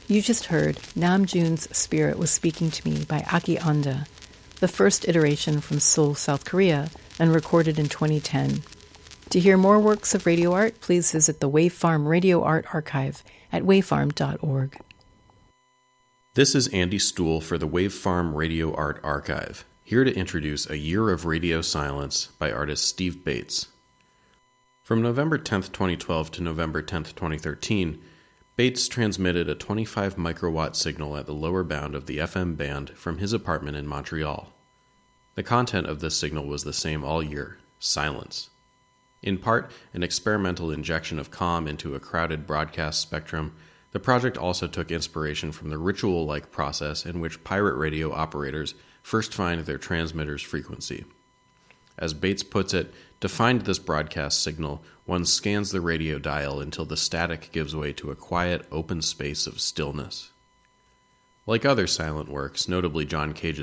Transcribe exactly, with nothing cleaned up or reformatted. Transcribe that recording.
You just heard Namjoon's Spirit Was Speaking to Me by Aki Anda, the first iteration from Seoul, South Korea, and recorded in twenty ten. To hear more works of radio art, please visit the Wavefarm Radio Art Archive at wavefarm dot org. This is Andy Stuhl for the Wavefarm Radio Art Archive, here to introduce A Year of Radio Silence by artist Steve Bates. From November tenth, twenty twelve to November tenth, twenty thirteen, Bates transmitted a twenty-five microwatt signal at the lower bound of the F M band from his apartment in Montreal. The content of this signal was the same all year: silence. In part, an experimental injection of calm into a crowded broadcast spectrum, the project also took inspiration from the ritual-like process in which pirate radio operators first find their transmitter's frequency. As Bates puts it, to find this broadcast signal, one scans the radio dial until the static gives way to a quiet, open space of stillness. Like other silent works, notably John Cage's